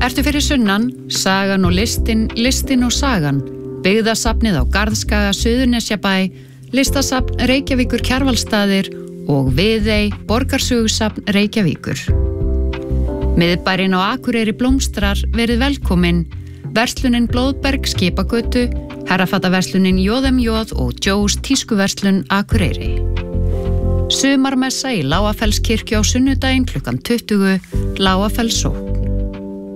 Ertu fyrir sunnan, sagan og listin, listin og sagan, byggðasafnið á Garðskaga, Suðurnesjabæ, listasafn Reykjavíkur Kjarvalsstaðir og Viðey, borgarsögusafn Reykjavíkur. Miðbærinn á Akureyri blómstrar, verið velkomin, verslunin Blóðberg Skipagötu, herrafataverslunin JMJ og Joe's tískuverslun Akureyri. Sumarmessa í Lágafellskirkju á sunnudaginn klukkan 20, Lágafellssókn.